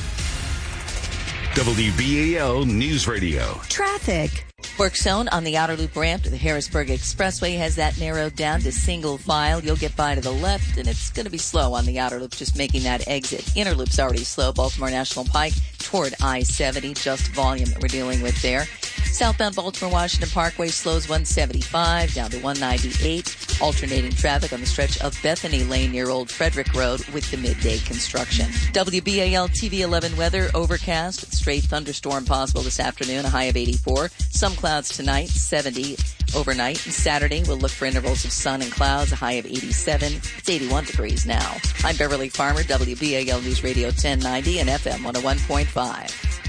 W B A L News Radio. Traffic. Work zone on the outer loop ramp to the Harrisburg Expressway has that narrowed down to single file. You'll get by to the left, and it's going to be slow on the outer loop, just making that exit. Inner loop's already slow. Baltimore National Pike toward I seventy, just volume that we're dealing with there. Southbound Baltimore-Washington Parkway slows one seventy-five down to one ninety-eight. Alternating traffic on the stretch of Bethany Lane near Old Frederick Road with the midday construction. W B A L T V eleven weather, overcast with straight thunderstorm possible this afternoon, a high of eighty-four. Some clouds tonight, seventy overnight. And Saturday, we'll look for intervals of sun and clouds, a high of eighty-seven. It's eighty-one degrees now. I'm Beverly Farmer, W B A L News Radio ten ninety and F M one oh one point five.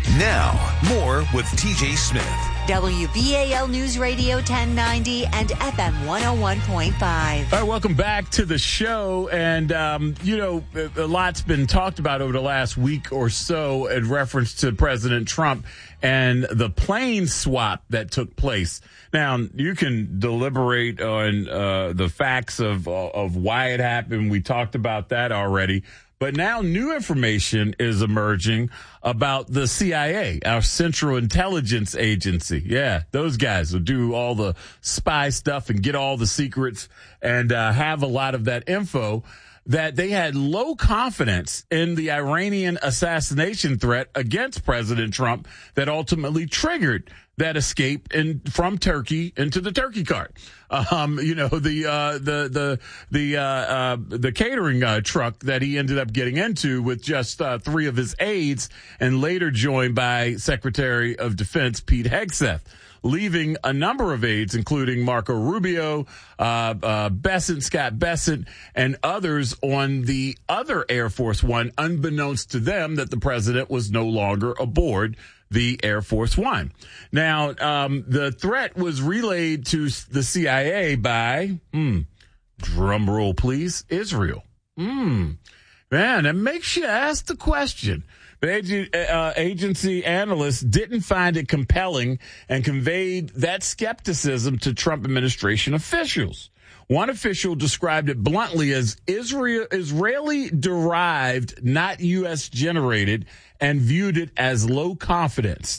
Now, more with T J Smith. W B A L News Radio ten ninety and F M one oh one point five. All right, welcome back to the show. And, um, you know, a lot's been talked about over the last week or so in reference to President Trump and the plane swap that took place. Now, you can deliberate on uh, the facts of, of why it happened. We talked about that already. But now new information is emerging about the C I A, our Central Intelligence Agency. Yeah, those guys will do all the spy stuff and get all the secrets and uh, have a lot of that info, that they had low confidence in the Iranian assassination threat against President Trump that ultimately triggered that escape in from Turkey into the turkey cart. Um, you know, the, uh, the, the, the, uh, uh, the catering, uh, truck that he ended up getting into with just, uh, three of his aides and later joined by Secretary of Defense Pete Hegseth, leaving a number of aides, including Marco Rubio, uh, uh, Bessent, Scott Bessent, and others on the other Air Force One, unbeknownst to them that the president was no longer aboard the Air Force One. Now, um, the threat was relayed to the C I A by, hmm, drum roll please, Israel. Hmm, man, it makes you ask the question. The uh, agency analysts didn't find it compelling and conveyed that skepticism to Trump administration officials. One official described it bluntly as Israel, Israeli-derived, not U S generated, and viewed it as low confidence.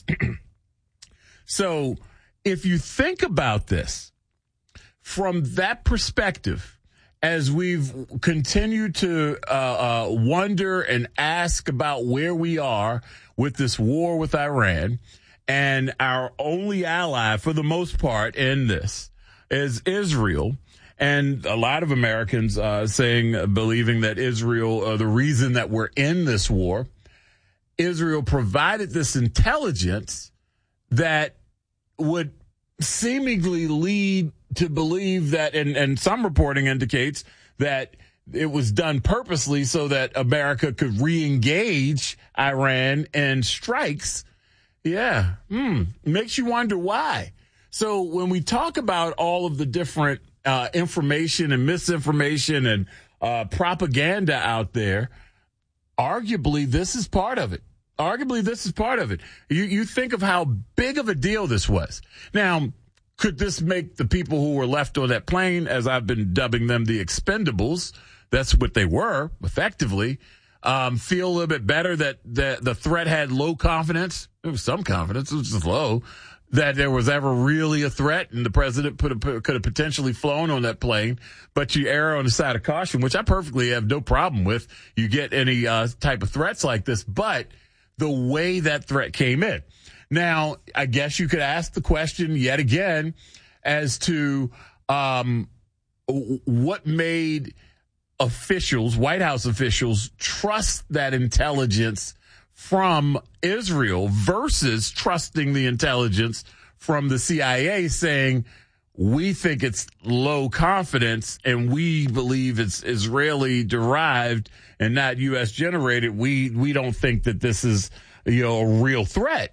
So if you think about this from that perspective, as we've continued to uh, uh, wonder and ask about where we are with this war with Iran, and our only ally for the most part in this is Israel, and a lot of Americans uh, saying, uh, believing that Israel, uh, the reason that we're in this war, Israel provided this intelligence that would seemingly lead to believe that, and, and some reporting indicates that it was done purposely so that America could re-engage Iran in strikes. Yeah, hmm, makes you wonder why. So when we talk about all of the different uh, information and misinformation and uh, propaganda out there, arguably this is part of it. Arguably this is part of it. You, you think of how big of a deal this was. Now, could this make the people who were left on that plane, as I've been dubbing them, the expendables, that's what they were, effectively, um, feel a little bit better that the, the threat had low confidence? It was some confidence, it was just low, that there was ever really a threat and the president put a, could have potentially flown on that plane, but you err on the side of caution, which I perfectly have no problem with. You get any uh, type of threats like this, but the way that threat came in. Now, I guess you could ask the question yet again as to um, what made officials, White House officials, trust that intelligence from Israel versus trusting the intelligence from the C I A, saying, we think it's low confidence and we believe it's Israeli derived and not U S generated. We, we don't think that this is, you know, a real threat.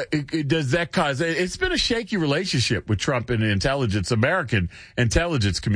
Does that cause, it's been a shaky relationship with Trump and the intelligence, American intelligence community.